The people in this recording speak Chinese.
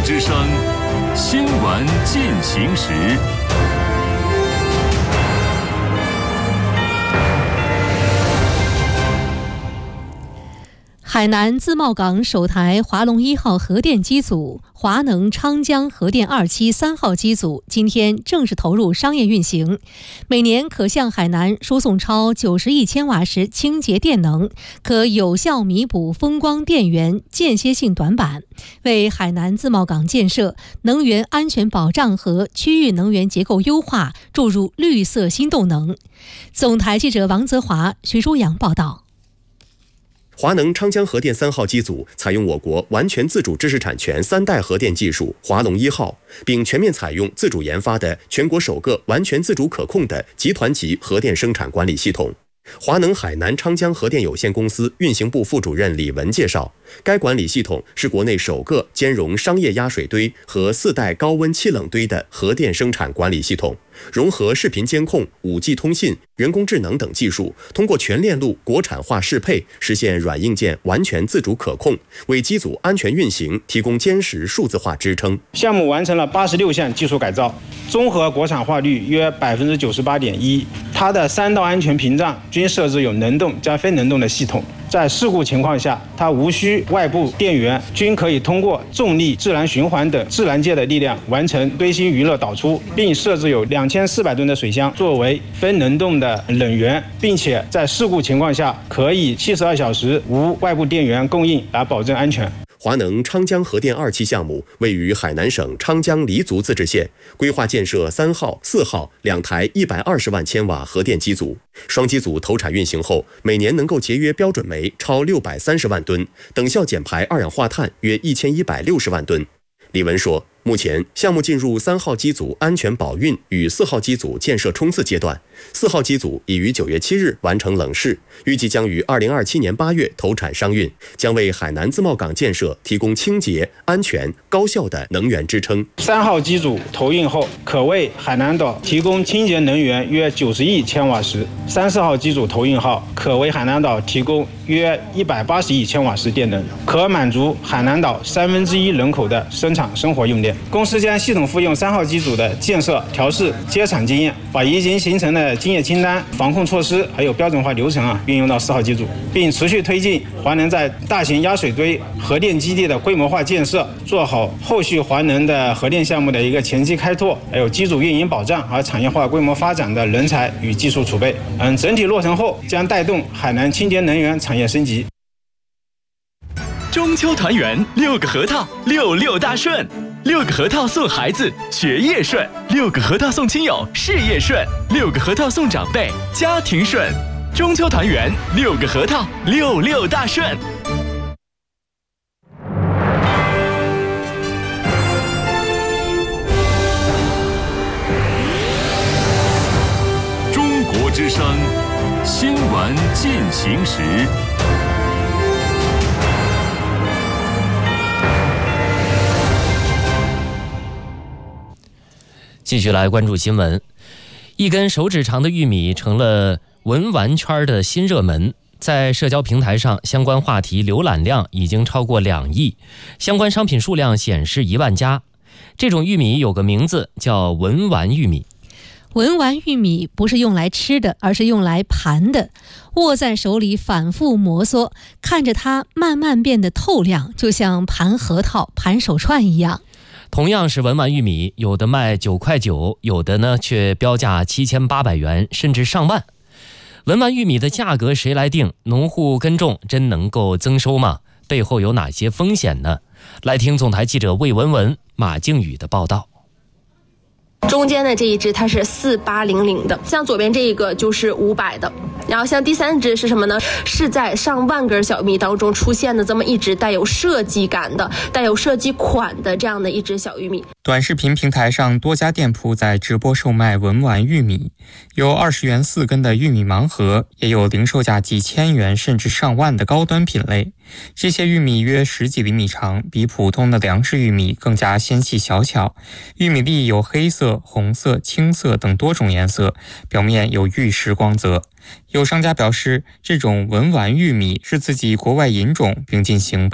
之声新闻进行时。 海南自贸港首台华龙1号核电机组、华能昌江核电2期3号机组今天正式投入商业运行，每年可向海南输送超90亿千瓦时清洁电能，可有效弥补风光电源间歇性短板，为海南自贸港建设、能源安全保障和区域能源结构优化注入绿色新动能。总台记者王泽华、徐舒阳报道。 华能昌江核电3号机组采用我国完全自主知识产权3代核电技术华龙1号，并全面采用自主研发的全国首个完全自主可控的集团级核电生产管理系统。华能海南昌江核电有限公司运行部副主任李文介绍，该管理系统是国内首个兼容商业压水堆和4代高温气冷堆的核电生产管理系统，融合视频监控、5G 通信、人工智能等技术，通过全链路国产化适配，实现软硬件完全自主可控，为机组安全运行提供坚实数字化支撑。 项目完成了86项技术改造，综合国产化率约98.1%。它的3道安全屏障均设置有能动加非能动的系统，在事故情况下，它无需外部电源，均可以通过重力自然循环等自然界的力量完成堆芯余热导出，并设置有2400吨的水箱作为非能动的冷源，并且在事故情况下可以72小时无外部电源供应来保证安全。 华能昌江核电2期项目位于海南省昌江黎族自治县，规划建设3号、4号2台120万千瓦核电机组。双机组投产运行后，每年能够节约标准煤超630万吨，等效减排二氧化碳约1160万吨。李文说，目前项目进入3号机组安全保运与4号机组建设冲刺阶段，4号机组已于9月7日完成冷试，预计将于2027年8月投产商运，将为海南自贸港建设提供清洁、安全、高效的能源支撑。 3号机组投运后，可为海南岛提供清洁能源约90亿千瓦时；3、4号机组投运后，可为海南岛提供约180亿千瓦时电能，可满足海南岛1/3人口的生产生活用电。公司将系统复用3号机组的建设、调试、接产经验，把已经形成的经验清单、防控措施还有标准化流程运用到4号机组，并持续推进华能在大型压水堆核电基地的规模化建设，做好后续华能的核电项目的一个前期开拓，还有机组运营保障和产业化规模发展的人才与技术储备。整体落成后将带动海南清洁能源产业升级。 中秋团圆，6个核桃，66大顺，6个核桃送孩子学业顺，6个核桃送亲友事业顺，6个核桃送长辈家庭顺。中秋团圆，6个核桃，66大顺。 中国之声新闻进行时。 继续来关注新闻。一根手指长的玉米成了文玩圈的新热门，在社交平台上，相关话题浏览量已经超过2亿，相关商品数量显示1万家。这种玉米有个名字叫文玩玉米。 文玩玉米不是用来吃的，而是用来盘的，握在手里反复摩挲，看着它慢慢变得透亮，就像盘核桃、盘手串一样。 同样是文玩玉米，有的卖9.9块，有的呢却标价7800元，甚至上万。文玩玉米的价格谁来定？农户耕种真能够增收吗？背后有哪些风险呢？来听总台记者魏文文、马靖宇的报道。 中间的这一只它是4800的，像左边这一个就是500的，然后像第3只是什么呢？是在上万根小玉米当中出现的这么一只带有设计感的、带有设计款的这样的一只小玉米。 短视频平台上多家店铺在直播售卖文玩玉米，有20元4根的玉米盲盒，也有零售价几千元甚至上万的高端品类。这些玉米约10几厘米长，比普通的粮食玉米更加纤细小巧。玉米粒有黑色、红色、青色等多种颜色，表面有玉石光泽。有商家表示，这种文玩玉米是自己国外引种并进行